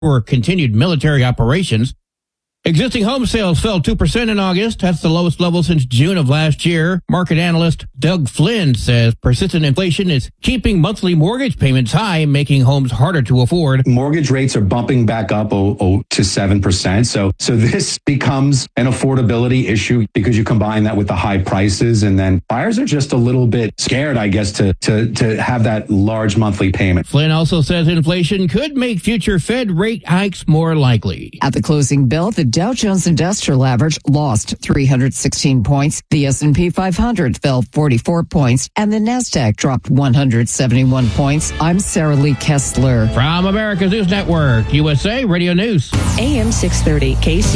for continued military operations. Existing home sales fell 2% in August. That's the lowest level since June of last year. Market analyst Doug Flynn says persistent inflation is keeping monthly mortgage payments high, making homes harder to afford. Mortgage rates are bumping back up to 7%. So this becomes an affordability issue because you combine that with the high prices, and then buyers are just a little bit scared, I guess, to have that large monthly payment. Flynn also says inflation could make future Fed rate hikes more likely. At the closing bell, the Dow Jones Industrial Average lost 316 points. The S&P 500 fell 44 points, and the Nasdaq dropped 171 points. I'm Sarah Lee Kessler. From America's News Network, USA Radio News. AM 630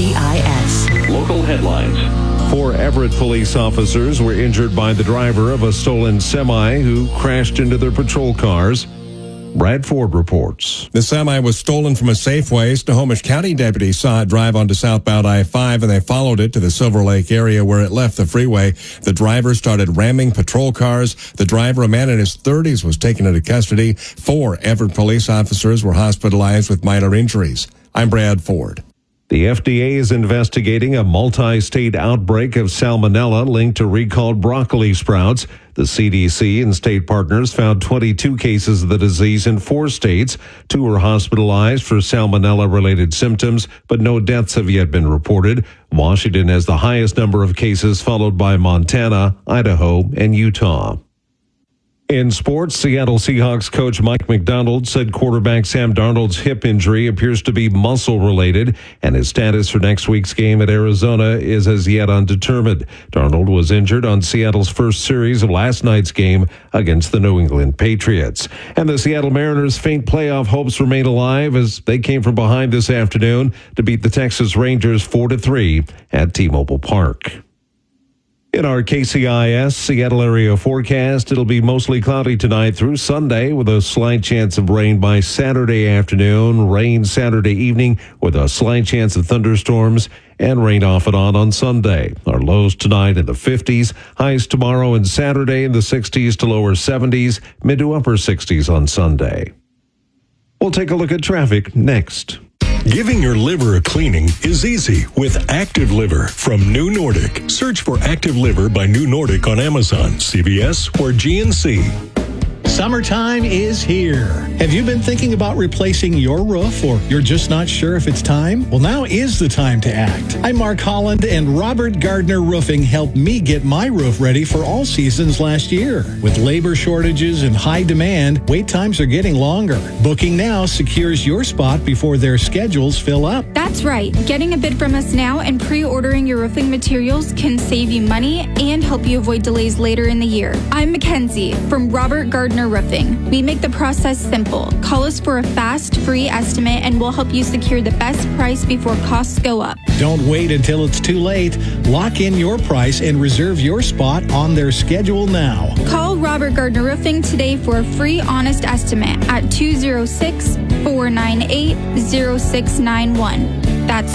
KCIS. Local headlines. 4 Everett police officers were injured by the driver of a stolen semi who crashed into their patrol cars. Brad Ford reports. The semi was stolen from a Safeway. Snohomish County deputies saw it drive onto southbound I-5, and they followed it to the Silver Lake area where it left the freeway. The driver started ramming patrol cars. The driver, a man in his 30s, was taken into custody. 4 Everett police officers were hospitalized with minor injuries. I'm Brad Ford. The FDA is investigating a multi-state outbreak of salmonella linked to recalled broccoli sprouts. The CDC and state partners found 22 cases of the disease in 4 states. 2 were hospitalized for salmonella-related symptoms, but no deaths have yet been reported. Washington has the highest number of cases, followed by Montana, Idaho, and Utah. In sports, Seattle Seahawks coach Mike Macdonald said quarterback Sam Darnold's hip injury appears to be muscle-related, and his status for next week's game at Arizona is as yet undetermined. Darnold was injured on Seattle's first series of last night's game against the New England Patriots. And the Seattle Mariners' faint playoff hopes remain alive as they came from behind this afternoon to beat the Texas Rangers 4-3 at T-Mobile Park. In our KCIS Seattle area forecast, it'll be mostly cloudy tonight through Sunday with a slight chance of rain by Saturday afternoon, rain Saturday evening with a slight chance of thunderstorms, and rain off and on Sunday. Our lows tonight in the 50s, highs tomorrow and Saturday in the 60s to lower 70s, mid to upper 60s on Sunday. We'll take a look at traffic next. Giving your liver a cleaning is easy with Active Liver from New Nordic. Search for Active Liver by New Nordic on Amazon, CVS, or GNC. Summertime is here. Have you been thinking about replacing your roof, or you're just not sure if it's time? Well, now is the time to act. I'm Mark Holland, and Robert Gardner Roofing helped me get my roof ready for all seasons last year. With labor shortages and high demand, wait times are getting longer. Booking now secures your spot before their schedules fill up. That's right. Getting a bid from us now and pre-ordering your roofing materials can save you money and help you avoid delays later in the year. I'm Mackenzie from Robert Gardner Roofing. We make the process simple. Call us for a fast, free estimate, and we'll help you secure the best price before costs go up. Don't wait until it's too late. Lock in your price and reserve your spot on their schedule now. Call Robert Gardner Roofing today for a free, honest estimate at 206-498-0691. That's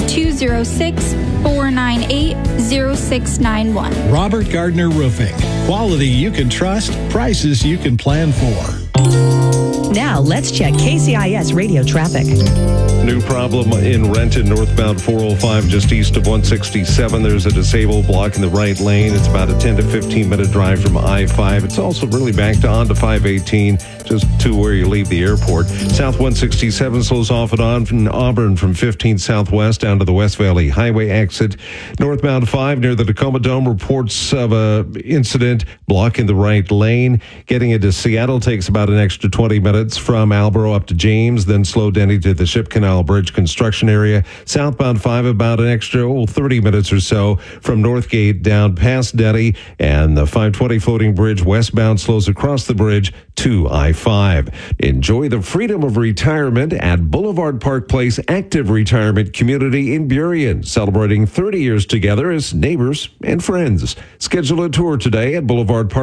206-498-0691. Robert Gardner Roofing. Quality you can trust, prices you can plan for. Now let's check KCIS radio traffic. New problem in Renton, northbound 405, just east of 167. There's a disabled block in the right lane. It's about a 10 to 15 minute drive from I-5. It's also really backed on to 518, just to where you leave the airport. South 167 slows off and on from Auburn from 15 Southwest down to the West Valley Highway exit. Northbound 5 near the Tacoma Dome, reports of a incident, block in the right lane. Getting into Seattle takes about an extra 20 minutes from Albro up to James, then slow Denny to the Ship Canal Bridge construction area. Southbound 5 about an extra 30 minutes or so from Northgate down past Denny, and the 520 floating bridge westbound slows across the bridge to I-5. Enjoy the freedom of retirement at Boulevard Park Place Active Retirement Community in Burien, celebrating 30 years together as neighbors and friends. Schedule a tour today at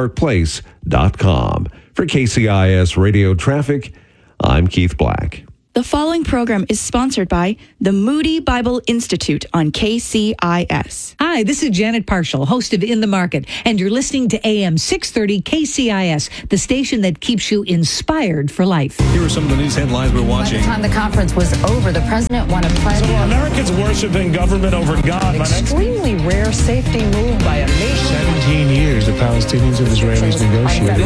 boulevardparkplace.com. For KCIS Radio Traffic, I'm Keith Black. The following program is sponsored by the Moody Bible Institute on KCIS. Hi, this is Janet Parshall, host of In the Market, and you're listening to AM 630 KCIS, the station that keeps you inspired for life. Here are some of the news headlines we're watching. By the time the conference was over, the president won a pledge. So Americans worshiping government over God. Extremely rare safety move by a nation. 17 years the Palestinians and Israelis negotiated.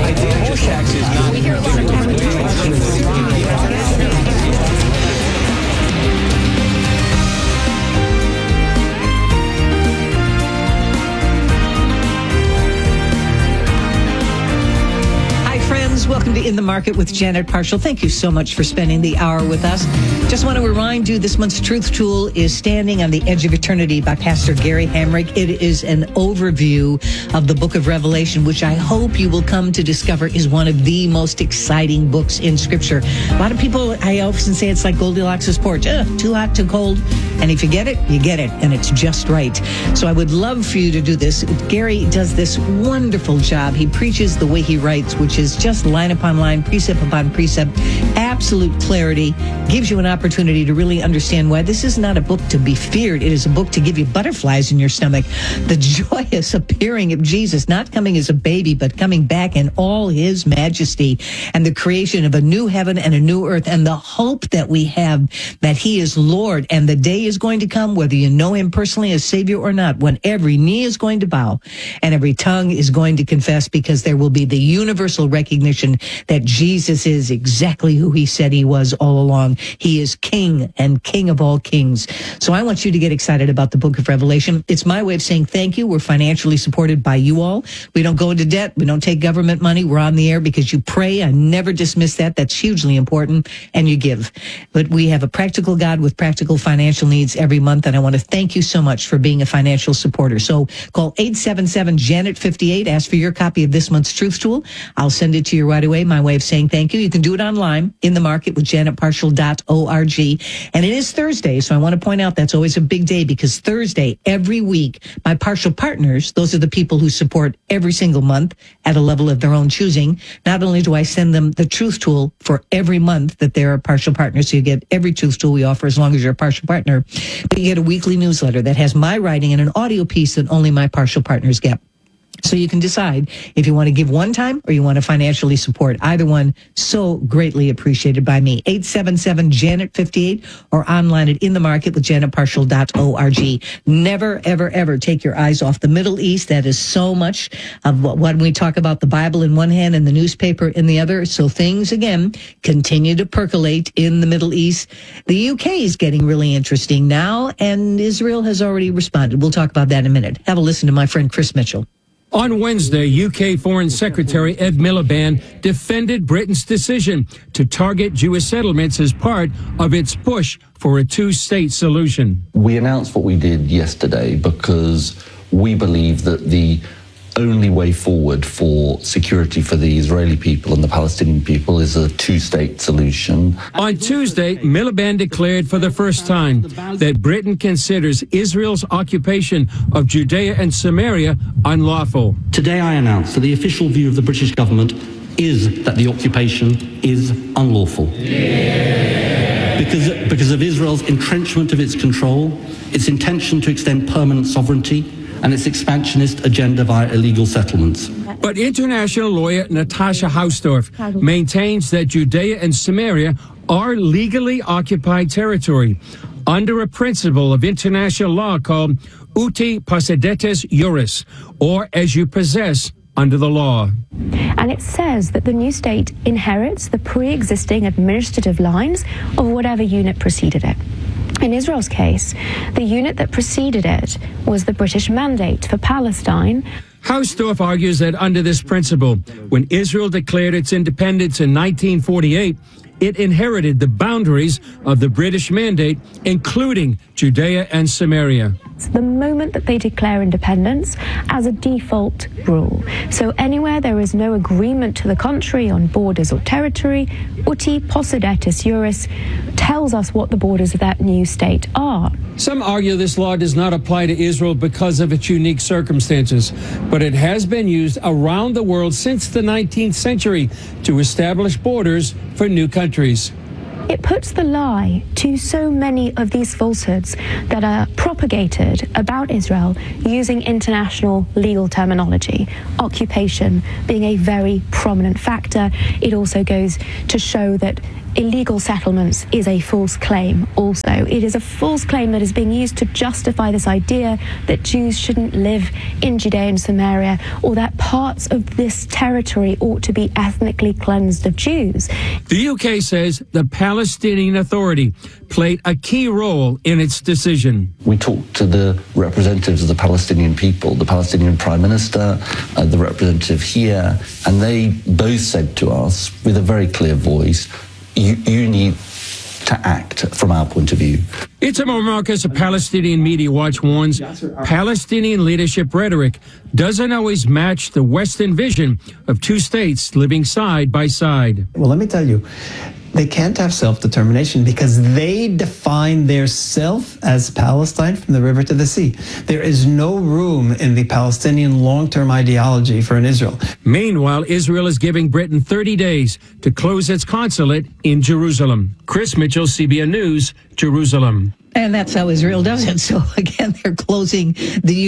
Welcome to In the Market with Janet Parshall. Thank you so much for spending the hour with us. Just want to remind you this month's Truth Tool is Standing on the Edge of Eternity by Pastor Gary Hamrick. It is an overview of the book of Revelation, which I hope you will come to discover is one of the most exciting books in Scripture. A lot of people, I often say it's like Goldilocks' porch. Too hot, too cold. And if you get it, and it's just right. So I would love for you to do this. Gary does this wonderful job. He preaches the way he writes, which is just line upon line, precept upon precept, absolute clarity, gives you an opportunity to really understand why this is not a book to be feared. It is a book to give you butterflies in your stomach. The joyous appearing of Jesus, not coming as a baby, but coming back in all his majesty, and the creation of a new heaven and a new earth, and the hope that we have that he is Lord, and the day is going to come, whether you know him personally as Savior or not, when every knee is going to bow and every tongue is going to confess, because there will be the universal recognition that Jesus is exactly who he said he was all along. He is King and King of all kings. So I want you to get excited about the book of Revelation. It's my way of saying thank you. We're financially supported by you all. We don't go into debt. We don't take government money. We're on the air because you pray. I never dismiss that. That's hugely important. And you give. But we have a practical God with practical financial needs every month. And I want to thank you so much for being a financial supporter. So call 877-JANET-58. Ask for your copy of this month's Truth Tool. I'll send it to you right away. My way of saying thank you. You can do it online, In the Market with JanetParshall.org. And it is Thursday, so I want to point out that's always a big day, because Thursday, every week, my partial partners, those are the people who support every single month at a level of their own choosing. Not only do I send them the Truth Tool for every month that they're a partial partner, so you get every Truth Tool we offer as long as you're a partial partner, but you get a weekly newsletter that has my writing and an audio piece that only my partial partners get. So you can decide if you want to give one time or you want to financially support. Either one, so greatly appreciated by me. 877-JANET-58 or online at In the Market with JanetParshall.org. Never, ever, ever take your eyes off the Middle East. That is so much of when we talk about the Bible in one hand and the newspaper in the other. So things, again, continue to percolate in the Middle East. The UK is getting really interesting now, and Israel has already responded. We'll talk about that in a minute. Have a listen to my friend Chris Mitchell. On Wednesday, UK Foreign Secretary Ed Miliband defended Britain's decision to target Jewish settlements as part of its push for a two-state solution. We announced what we did yesterday because we believe that the only way forward for security for the Israeli people and the Palestinian people is a two-state solution. On Tuesday, Miliband declared for the first time that Britain considers Israel's occupation of Judea and Samaria unlawful. Today I announce that the official view of the British government is that the occupation is unlawful. Because of Israel's entrenchment of its control, its intention to extend permanent sovereignty, and its expansionist agenda via illegal settlements. But international lawyer Natasha Hausdorff maintains that Judea and Samaria are legally occupied territory under a principle of international law called uti possidetis juris, or as you possess under the law. And it says that the new state inherits the pre-existing administrative lines of whatever unit preceded it. In Israel's case, the unit that preceded it was the British Mandate for Palestine. Hausdorff argues that under this principle, when Israel declared its independence in 1948, it inherited the boundaries of the British Mandate, including Judea and Samaria. The moment that they declare independence as a default rule. So anywhere there is no agreement to the contrary on borders or territory, uti possidetis juris tells us what the borders of that new state are. Some argue this law does not apply to Israel because of its unique circumstances, but it has been used around the world since the 19th century to establish borders for new countries. It puts the lie to so many of these falsehoods that are propagated about Israel using international legal terminology, occupation being a very prominent factor. It also goes to show that illegal settlements is a false claim also. It is a false claim that is being used to justify this idea that Jews shouldn't live in Judea and Samaria, or that parts of this territory ought to be ethnically cleansed of Jews. The UK says the Palestinian Authority played a key role in its decision. We talked to the representatives of the Palestinian people, the Palestinian Prime Minister, the representative here, and they both said to us with a very clear voice, you need to act from our point of view. Itamar Marcus of Palestinian Media Watch warns Palestinian leadership rhetoric doesn't always match the Western vision of two states living side by side. Well, let me tell you, they can't have self-determination because they define their self as Palestine from the river to the sea. There is no room in the Palestinian long-term ideology for an Israel. Meanwhile, Israel is giving Britain 30 days to close its consulate in Jerusalem. Chris Mitchell, CBN News, Jerusalem. And that's how Israel does it. So, again, they're closing the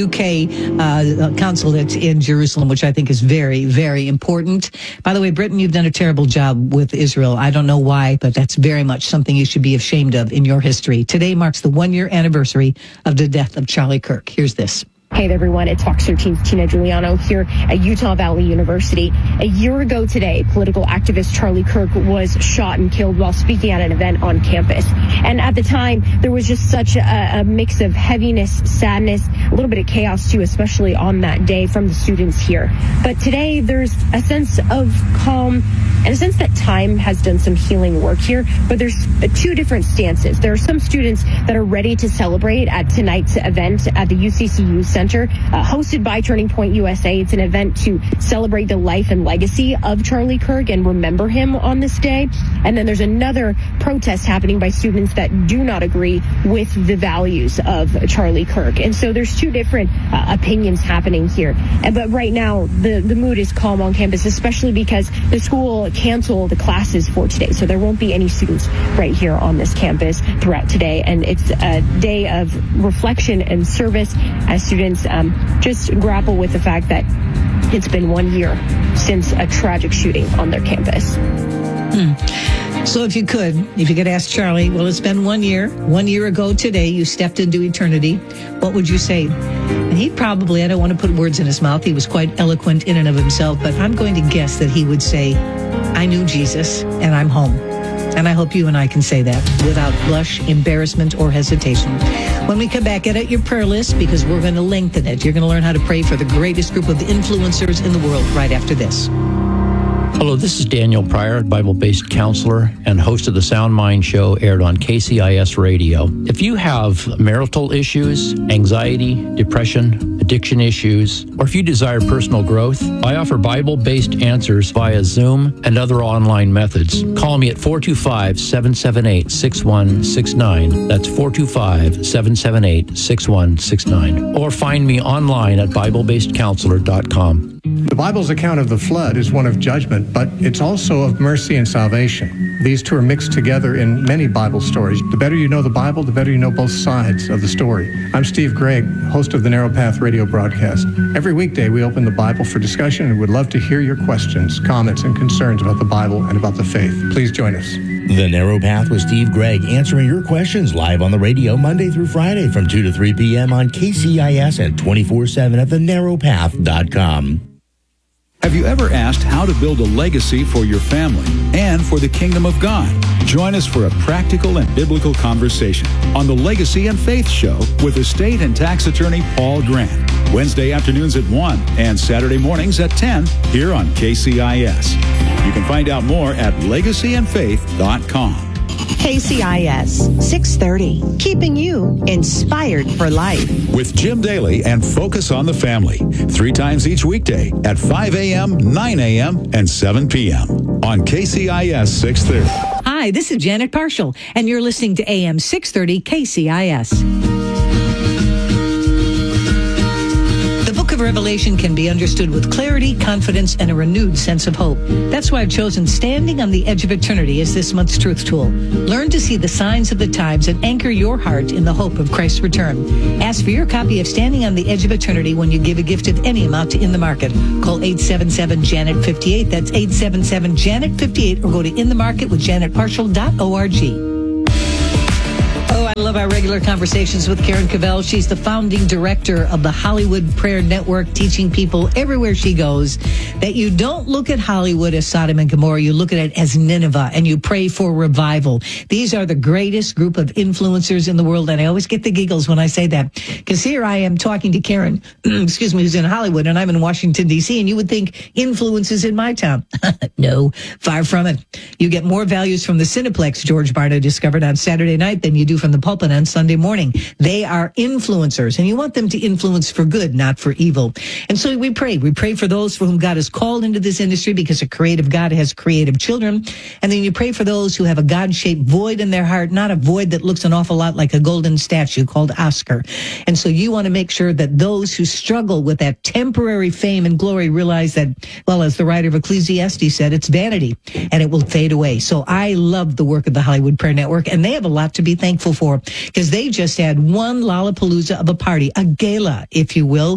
UK consulate in Jerusalem, which I think is very, very important. By the way, Britain, you've done a terrible job with Israel. I don't know why, but that's very much something you should be ashamed of in your history. Today marks the one-year anniversary of the death of Charlie Kirk. Here's this. Hey there, everyone. It's Fox 13's Tina Giuliano here at Utah Valley University. A year ago today, political activist Charlie Kirk was shot and killed while speaking at an event on campus. And at the time, there was just such a mix of heaviness, sadness, a little bit of chaos too, especially on that day from the students here. But today, there's a sense of calm and a sense that time has done some healing work here. But there's two different stances. There are some students that are ready to celebrate at tonight's event at the UCCU Center. Hosted by Turning Point USA. It's an event to celebrate the life and legacy of Charlie Kirk and remember him on this day. And then there's another protest happening by students that do not agree with the values of Charlie Kirk. And so there's two different opinions happening here. But right now, the mood is calm on campus, especially because the school canceled the classes for today. So there won't be any students right here on this campus throughout today. And it's a day of reflection and service as students just grapple with the fact that it's been 1 year since a tragic shooting on their campus. So if you could ask Charlie, well, it's been 1 year. 1 year ago today, you stepped into eternity. What would you say? And he'd probably, I don't want to put words in his mouth. He was quite eloquent in and of himself, but I'm going to guess that he would say, I knew Jesus and I'm home. And I hope you and I can say that without blush, embarrassment, or hesitation. When we come back, edit your prayer list because we're going to lengthen it. You're going to learn how to pray for the greatest group of influencers in the world right after this. Hello, this is Daniel Pryor, Bible-based counselor and host of the Sound Mind Show, aired on KCIS Radio. If you have marital issues, anxiety, depression, addiction issues, or if you desire personal growth, I offer Bible-based answers via Zoom and other online methods. Call me at 425-778-6169. That's 425-778-6169. Or find me online at BibleBasedCounselor.com. The Bible's account of the flood is one of judgment, but it's also of mercy and salvation. These two are mixed together in many Bible stories. The better you know the Bible, the better you know both sides of the story. I'm Steve Gregg, host of the Narrow Path radio broadcast. Every weekday, we open the Bible for discussion and would love to hear your questions, comments, and concerns about the Bible and about the faith. Please join us. The Narrow Path with Steve Gregg, answering your questions live on the radio Monday through Friday from 2 to 3 p.m. on KCIS and 24/7 at thenarrowpath.com. Have you ever asked how to build a legacy for your family and for the kingdom of God? Join us for a practical and biblical conversation on the Legacy and Faith Show with estate and tax attorney Paul Grant. Wednesday afternoons at 1 and Saturday mornings at 10 here on KCIS. You can find out more at legacyandfaith.com. KCIS 630, keeping you inspired for life. With Jim Daly and Focus on the Family, 3 times each weekday at 5 a.m., 9 a.m., and 7 p.m. on KCIS 630. Hi, this is Janet Parshall, and you're listening to AM 630 KCIS. of Revelation can be understood with clarity, confidence, and a renewed sense of hope. That's why I've chosen Standing on the Edge of Eternity as this month's truth tool. Learn to see the signs of the times and anchor your heart in the hope of Christ's return. Ask for your copy of Standing on the Edge of Eternity when you give a gift of any amount to In the Market. Call 877-JANET-58. That's 877-JANET-58, or go to inthemarketwithjanetparshall.org. Oh, I love our regular conversations with Karen Cavell. She's the founding director of the Hollywood Prayer Network, teaching people everywhere she goes that you don't look at Hollywood as Sodom and Gomorrah. You look at it as Nineveh, and you pray for revival. These are the greatest group of influencers in the world, and I always get the giggles when I say that, because here I am talking to Karen, excuse me, who's in Hollywood, and I'm in Washington, D.C., and you would think influence is in my town. No, far from it. You get more values from the Cineplex, George Barna discovered on Saturday night, than you do from the pulpit on Sunday morning. They are influencers, and you want them to influence for good, not for evil. And so we pray. We pray for those for whom God has called into this industry, because a creative God has creative children. And then you pray for those who have a God-shaped void in their heart, not a void that looks an awful lot like a golden statue called Oscar. And so you want to make sure that those who struggle with that temporary fame and glory realize that, well, as the writer of Ecclesiastes said, it's vanity and it will fade away. So I love the work of the Hollywood Prayer Network, and they have a lot to be thankful for, because they just had one Lollapalooza of a party, a gala, if you will,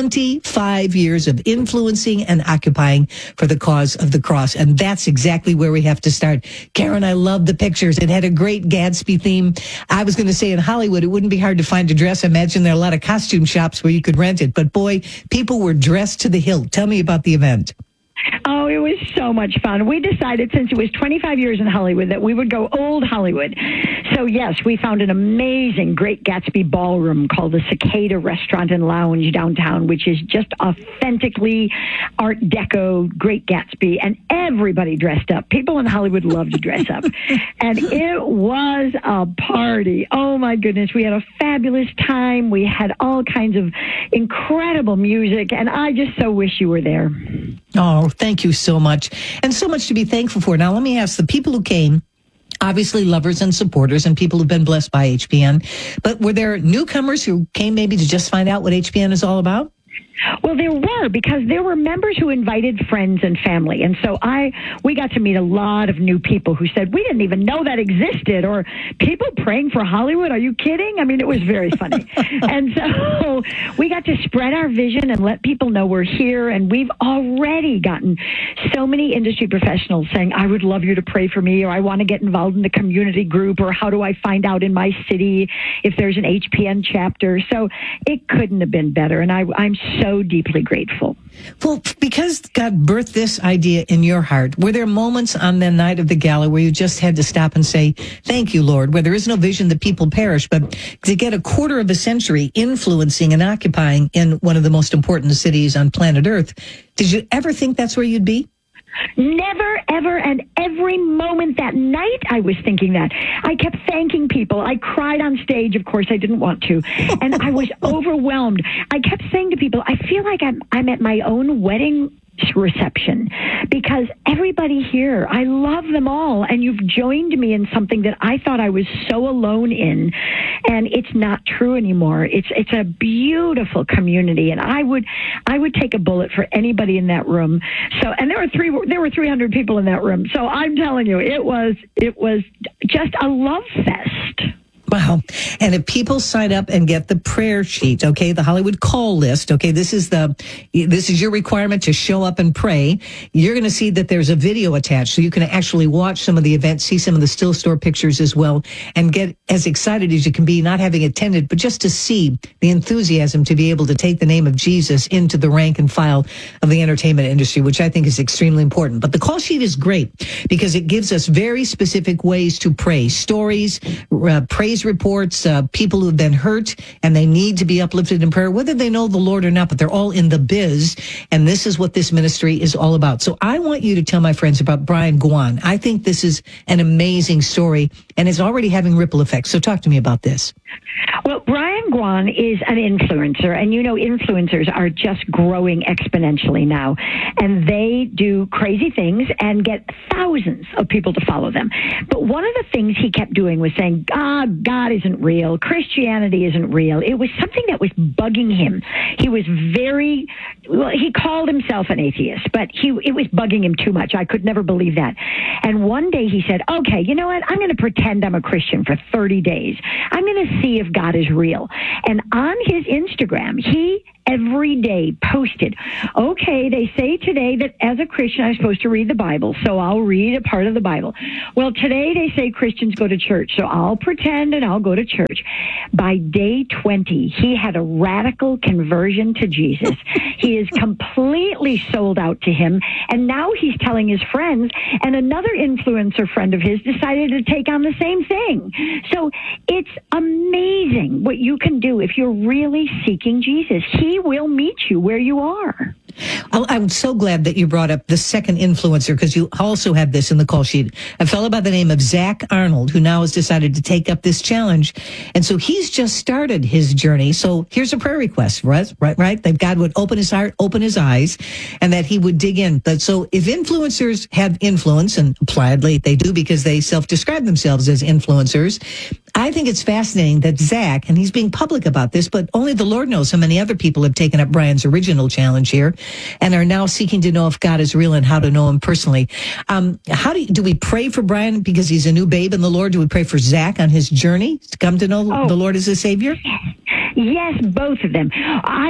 25 years of influencing and occupying for the cause of the cross. And that's exactly where we have to start. Karen, I love the pictures. It had a great Gadsby theme. I was going to say in Hollywood, it wouldn't be hard to find a dress. I imagine there are a lot of costume shops where you could rent it. But boy, people were dressed to the hilt. Tell me about the event. Oh, it was so much fun. We decided, since it was 25 years in Hollywood, that we would go old Hollywood. So, yes, we found an amazing Great Gatsby ballroom called the Cicada Restaurant and Lounge downtown, which is just authentically Art Deco Great Gatsby, and everybody dressed up. People in Hollywood love to dress up. And it was a party. Oh, my goodness. We had a fabulous time. We had all kinds of incredible music, and I just so wish you were there. Oh, thank you so much. And so much to be thankful for. Now, let me ask the people who came, obviously lovers and supporters and people who've been blessed by HPN, but were there newcomers who came maybe to just find out what HPN is all about? Well, there were, because there were members who invited friends and family. And so we got to meet a lot of new people who said, we didn't even know that existed, or people praying for Hollywood. Are you kidding? I mean, it was very funny. And so we got to spread our vision and let people know we're here. And we've already gotten so many industry professionals saying, I would love you to pray for me, or I want to get involved in the community group, or how do I find out in my city if there's an HPN chapter? So it couldn't have been better. And I'm so deeply grateful. Well, because God birthed this idea in your heart, were there moments on the night of the gala where you just had to stop and say, thank you, Lord, where there is no vision that people perish, but to get a quarter of a century influencing and occupying in one of the most important cities on planet Earth, did you ever think that's where you'd be? Never, ever, and every moment that night I was thinking that. I kept thanking people. I cried on stage. Of course, I didn't want to. And I was overwhelmed. I kept saying to people, I feel like I'm at my own wedding reception, because everybody here, I love them all, and you've joined me in something that I thought I was so alone in, and it's not true anymore. It's a beautiful community, and I would take a bullet for anybody in that room. So, and there were 300 people in that room. So I'm telling you, it was just a love fest. Wow. And if people sign up and get the prayer sheet, okay, the Hollywood call list, okay, this is your requirement to show up and pray. You're going to see that there's a video attached, so you can actually watch some of the events, see some of the still store pictures as well, and get as excited as you can be, not having attended, but just to see the enthusiasm to be able to take the name of Jesus into the rank and file of the entertainment industry, which I think is extremely important. But the call sheet is great because it gives us very specific ways to pray, stories, praise reports, people who have been hurt and they need to be uplifted in prayer, whether they know the Lord or not, but they're all in the biz. And this is what this ministry is all about. So I want you to tell my friends about Brian Guan. I think this is an amazing story and it's already having ripple effects. So talk to me about this. Well, Brian Brian Guan is an influencer, and you know influencers are just growing exponentially now, and they do crazy things and get thousands of people to follow them. But one of the things he kept doing was saying, God isn't real, Christianity isn't real. It was something that was bugging him. He was he called himself an atheist, but it was bugging him too much. I could never believe that. And one day he said, okay, you know what? I'm going to pretend I'm a Christian for 30 days. I'm going to see if God is real. And on his Instagram, he every day posted, okay, they say today that as a Christian I'm supposed to read the Bible, so I'll read a part of the Bible. Well, today they say Christians go to church, so I'll pretend and I'll go to church. By day 20, he had a radical conversion to Jesus. He is completely sold out to him, and now he's telling his friends, and another influencer friend of his decided to take on the same thing. So it's amazing what you can do if you're really seeking Jesus. He will meet you where you are. I'm so glad that you brought up the second influencer, because you also have this in the call sheet. A fellow by the name of Zach Arnold, who now has decided to take up this challenge. And so he's just started his journey. So here's a prayer request, right? That God would open his heart, open his eyes, and that he would dig in. But so if influencers have influence, and impliedly they do because they self-describe themselves as influencers, I think it's fascinating that Zach, and he's being public about this, but only the Lord knows how many other people have taken up Brian's original challenge here and are now seeking to know if God is real and how to know him personally. How do we pray for Brian because he's a new babe in the Lord? Do we pray for Zach on his journey to come to know the Lord as his Savior? Yes, both of them.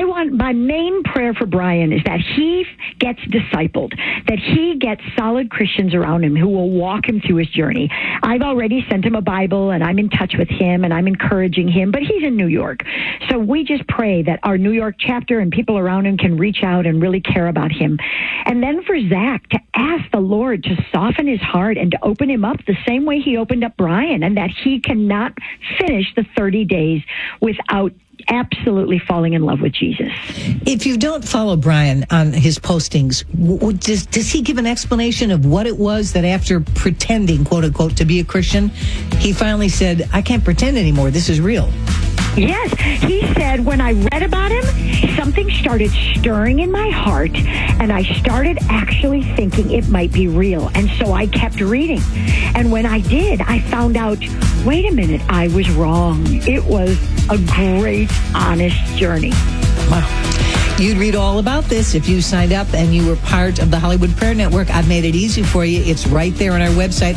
My main prayer for Brian is that he gets discipled, that he gets solid Christians around him who will walk him through his journey. I've already sent him a Bible, and I'm in touch with him, and I'm encouraging him, but he's in New York. So we just pray that our New York chapter and people around him can reach out and really care about him. And then for Zach to ask the Lord to soften his heart and to open him up the same way he opened up Brian, and that he cannot finish the 30 days without absolutely falling in love with Jesus. If you don't follow Brian on his postings, does he give an explanation of what it was that after pretending, quote unquote, to be a Christian, he finally said, I can't pretend anymore, this is real? Yes, he said when I read about him, something started stirring in my heart, and I started actually thinking it might be real. And so I kept reading. And when I did, I found out, wait a minute, I was wrong. It was a great, honest journey. Wow. You'd read all about this if you signed up and you were part of the Hollywood Prayer Network. I've made it easy for you. It's right there on our website,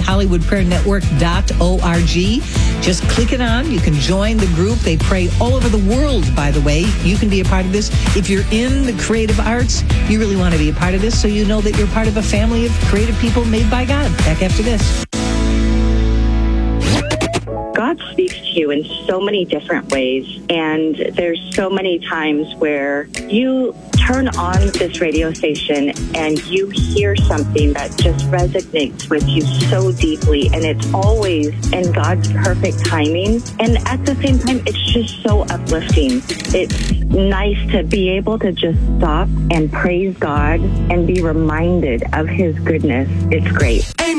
HollywoodPrayerNetwork.org. Just click it on. You can join the group. They pray all over the world, by the way. You can be a part of this. If you're in the creative arts, you really want to be a part of this so you know that you're part of a family of creative people made by God. Back after this. God speaks to you in so many different ways, and there's so many times where you turn on this radio station and you hear something that just resonates with you so deeply, and it's always in God's perfect timing, and at the same time it's just so uplifting. It's nice to be able to just stop and praise God and be reminded of his goodness. It's great.